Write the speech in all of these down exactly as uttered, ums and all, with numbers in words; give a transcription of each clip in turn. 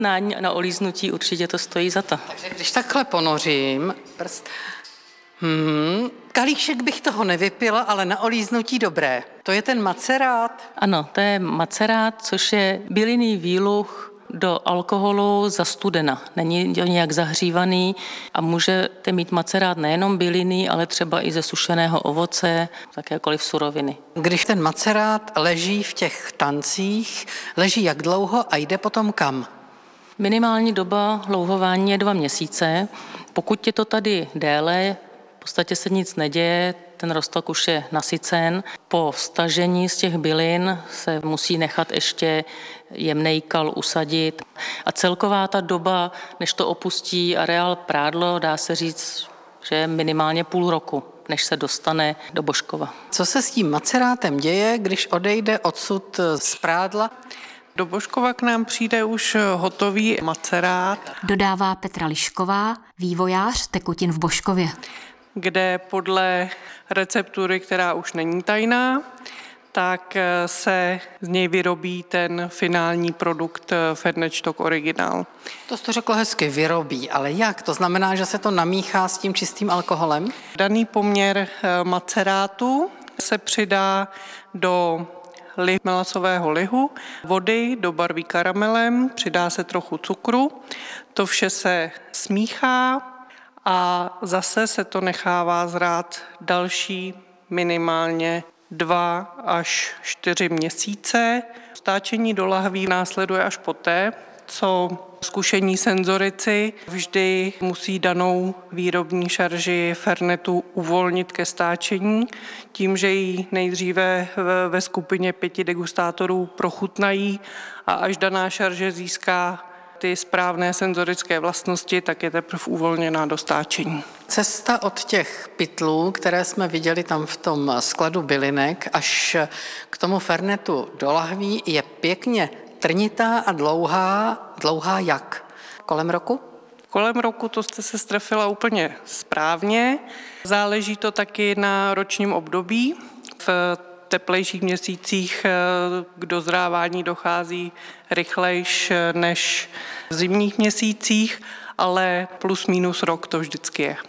Na, na olíznutí určitě to stojí za to. Takže když takhle ponořím prst, hmm, kalíšek bych toho nevypila, ale na olíznutí dobré. To je ten macerát? Ano, to je macerát, což je bylinný výluch do alkoholu za studena. Není nějak zahřívaný a můžete mít macerát nejenom bylinný, ale třeba i ze sušeného ovoce, jakékoliv suroviny. Když ten macerát leží v těch tancích, leží jak dlouho a jde potom kam? Minimální doba louhování je dva měsíce. Pokud je to tady déle, v podstatě se nic neděje, ten roztok už je nasycen. Po stažení z těch bylin se musí nechat ještě jemnej kal usadit. A celková ta doba, než to opustí areál prádlo, dá se říct, že je minimálně půl roku, než se dostane do Božkova. Co se s tím macerátem děje, když odejde odsud z prádla? Do Božkova k nám přijde už hotový macerát. Dodává Petra Lišková, vývojář tekutin v Božkově. Kde podle receptury, která už není tajná, tak se z něj vyrobí ten finální produkt Fernet Stock Original. To jste řekl hezky, vyrobí, ale jak? To znamená, že se to namíchá s tím čistým alkoholem? Daný poměr macerátu se přidá do Lih, melasového lihu, vody, dobarví karamelem, přidá se trochu cukru, to vše se smíchá a zase se to nechává zrát další minimálně dva až čtyři měsíce. Stáčení do lahví následuje až poté, co zkušení senzorici vždy musí danou výrobní šarži fernetu uvolnit ke stáčení, tím, že ji nejdříve ve skupině pěti degustátorů prochutnají a až daná šarže získá ty správné senzorické vlastnosti, tak je teprve uvolněná do stáčení. Cesta od těch pytlů, které jsme viděli tam v tom skladu bylinek, až k tomu fernetu do lahví je pěkně trnitá a dlouhá. Dlouhá jak? Kolem roku? Kolem roku to jste se strefila úplně správně. Záleží to taky na ročním období. V teplejších měsících k dozrávání dochází rychlejš než v zimních měsících, ale plus minus rok to vždycky je.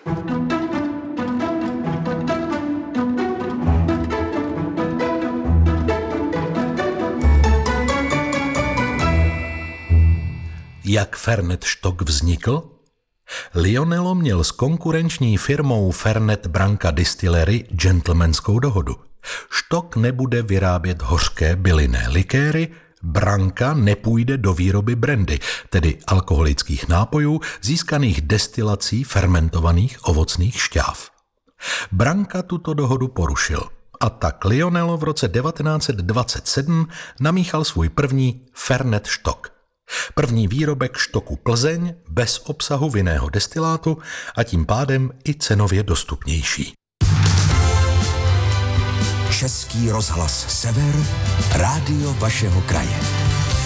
Jak Fernet Stock vznikl? Lionello měl s konkurenční firmou Fernet Branca Distillery gentlemanskou dohodu. Stock nebude vyrábět hořké bylinné likéry, Branca nepůjde do výroby brandy, tedy alkoholických nápojů získaných destilací fermentovaných ovocných šťáv. Branca tuto dohodu porušil a tak Lionello v roce devatenáct set dvacet sedm namíchal svůj první Fernet Stock. První výrobek Stocku Plzeň bez obsahu vinného destilátu a tím pádem i cenově dostupnější. Český rozhlas Sever, rádio vašeho kraje.